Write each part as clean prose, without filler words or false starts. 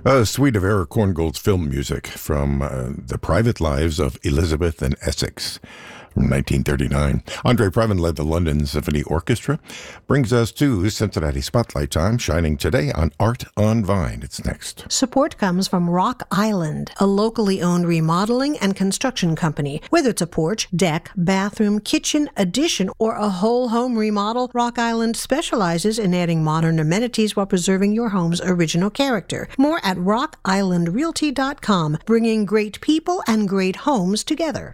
A suite of Eric Korngold's film music from The Private Lives of Elizabeth and Essex from 1939. Andre Previn led the London Symphony Orchestra. Brings us to Cincinnati Spotlight Time, shining today on Art on Vine. It's next. Support comes from Rock Island, a locally owned remodeling and construction company. Whether it's a porch, deck, bathroom, kitchen, addition, or a whole home remodel, Rock Island specializes in adding modern amenities while preserving your home's original character. More at rockislandrealty.com, bringing great people and great homes together.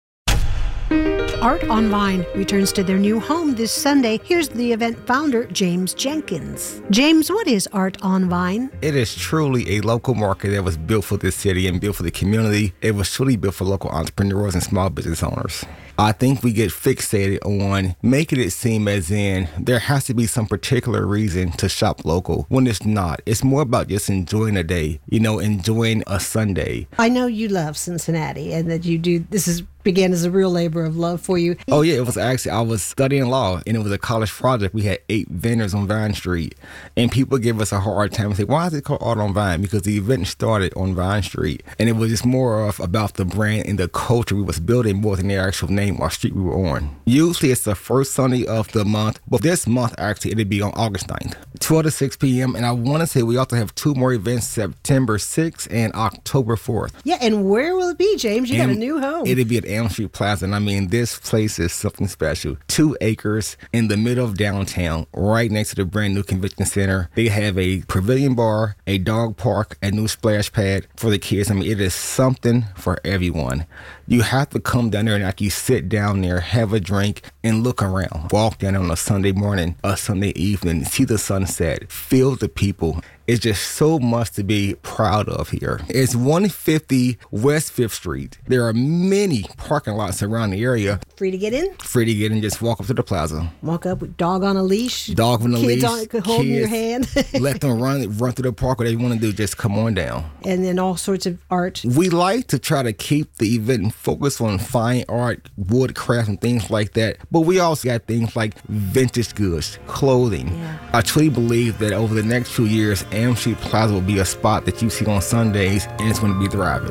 Art on Vine returns to their new home this Sunday. Here's the event founder, James Jenkins. James, what is Art on Vine? It is truly a local market that was built for this city and built for the community. It was truly built for local entrepreneurs and small business owners. I think we get fixated on making it seem as in there has to be some particular reason to shop local when it's not. It's more about just enjoying a day, enjoying a Sunday. I know you love Cincinnati and that you do. Began as a real labor of love for you. Oh yeah, it was actually, I was studying law and it was a college project. We had 8 vendors on Vine Street and people give us a hard time and say, why is it called Art on Vine? Because the event started on Vine Street and it was just more of about the brand and the culture we was building more than the actual name or street we were on. Usually it's the first Sunday of the month, but this month actually it'll be on August 9th, 12 to 6 p.m. And I want to say we also have 2 more events, September 6th and October 4th. Yeah, and where will it be, James? You got a new home. It'll be at Elm Street Plaza, and I mean, this place is something special. 2 acres in the middle of downtown, right next to the brand new convention center. They have a pavilion bar, a dog park, a new splash pad for the kids. I mean, it is something for everyone. You have to come down there and actually sit down there, have a drink, and look around. Walk down on a Sunday morning, a Sunday evening, see the sunset, feel the people. It's just so much to be proud of here. It's 150 West 5th Street. There are many parking lots around the area. Free to get in? Free to get in, just walk up to the plaza. Walk up with dog on a leash. Dog on a leash. Kids holding your hand. Let them run through the park, whatever you want to do, just come on down. And then all sorts of art. We like to try to keep the event focused on fine art, woodcraft, and things like that. But we also got things like vintage goods, clothing. Yeah. I truly believe that over the next few years, Elm Street Plaza will be a spot that you see on Sundays, and it's going to be thriving.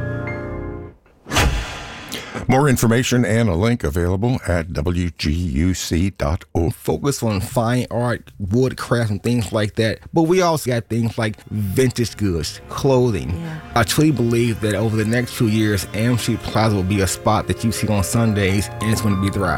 More information and a link available at wguc.org. Focus on fine art, woodcraft, and things like that. But we also got things like vintage goods, clothing. Yeah. I truly believe that over the next few years, Elm Street Plaza will be a spot that you see on Sundays, and it's going to be thriving.